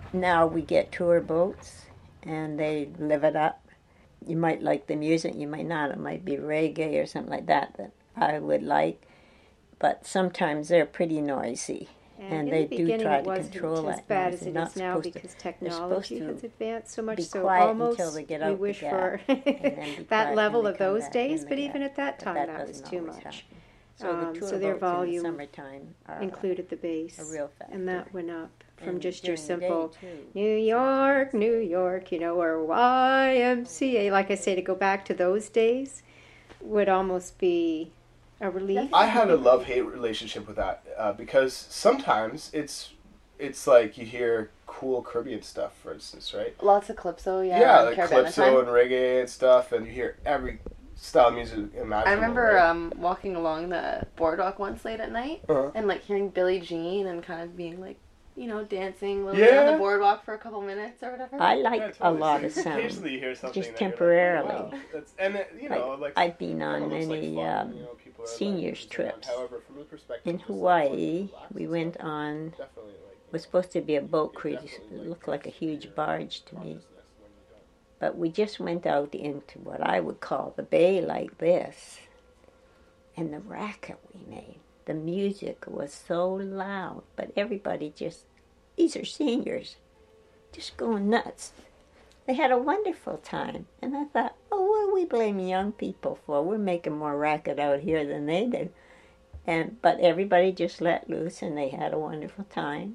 Now we get tour boats, and they live it up. You might like the music, you might not. It might be reggae or something like that I would like. But sometimes they're pretty noisy, and they do try to control that as bad noise. as it is now because technology has advanced so much. So almost we wish for that level of those days, but even at that time, that was too much. So their volume in the summertime included the bass, and that went up from just your during the simple day, too. New York, New York, or YMCA. Like I say, to go back to those days would almost be a relief. I had a love-hate relationship with that because sometimes it's like you hear cool Caribbean stuff, for instance, right? Lots of calypso, yeah, like calypso and reggae and stuff, and you hear every style of music imaginable. I remember right? Walking along the boardwalk once late at night and like hearing Billie Jean and kind of being like, dancing a little bit on the boardwalk for a couple minutes or whatever. I like a lot of sound. Occasionally you hear something just temporarily. Like, wow. like I've been on many seniors trips. However, from the perspective in Hawaii. We went on. It was supposed to be a boat cruise. It looked like a huge barge to me. But we just went out into what I would call the bay like this. And the racket we made. The music was so loud. But everybody these are seniors, just going nuts. They had a wonderful time. And I thought, what are we blaming young people for? We're making more racket out here than they did. But everybody just let loose and they had a wonderful time.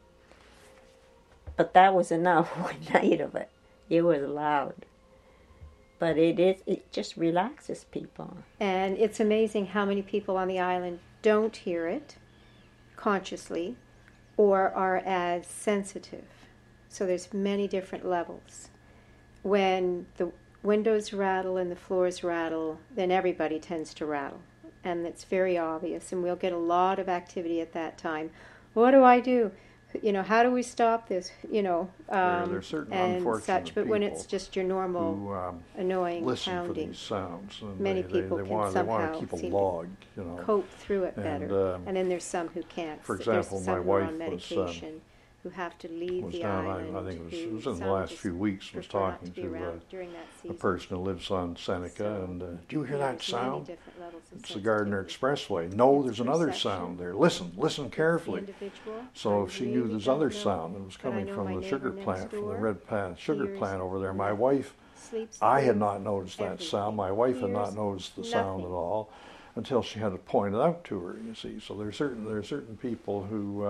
But that was enough one night of it. It was loud. But it just relaxes people. And it's amazing how many people on the island don't hear it consciously or are as sensitive. So there's many different levels. When the windows rattle and the floors rattle, then everybody tends to rattle. And it's very obvious. And we'll get a lot of activity at that time. What do I do? How do we stop this? There's certain and unfortunate such. But when it's just your normal who, annoying listen pounding, for these sounds, and many people they can want somehow to keep a seem log, to cope through it better. And then there's some who can't. For example, there's my some who are wife on medication who have to leave the down, island. I think it was in the last few weeks, was talking to a person who lives on Seneca, and do you hear that sound? It's the Gardiner Expressway. No, there's another sound there. Listen carefully. So she knew this other sound that was coming from the sugar plant, from the Red Path sugar plant over there. My wife, I had not noticed that sound. My wife had not noticed the sound at all until she had to point it out to her, you see. So there are certain people who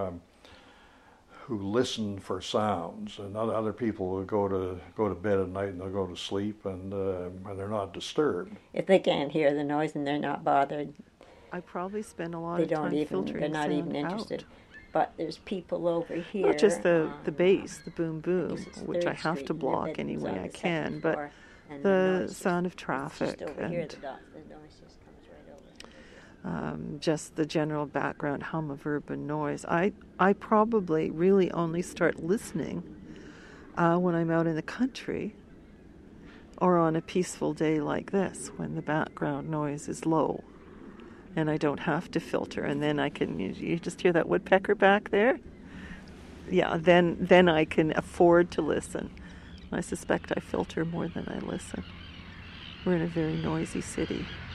listen for sounds, and other people will go to bed at night and they'll go to sleep and they're not disturbed. If they can't hear the noise and they're not bothered, I probably spend a lot of time filtering they're not even interested. Out. But there's people over here. Not just the bass, the boom boom, which I have to block any way I can, but the sound of traffic and just the general background hum of urban noise. I probably really only start listening when I'm out in the country or on a peaceful day like this, when the background noise is low and I don't have to filter. And then I can, you just hear that woodpecker back there? Yeah, then I can afford to listen. I suspect I filter more than I listen. We're in a very noisy city.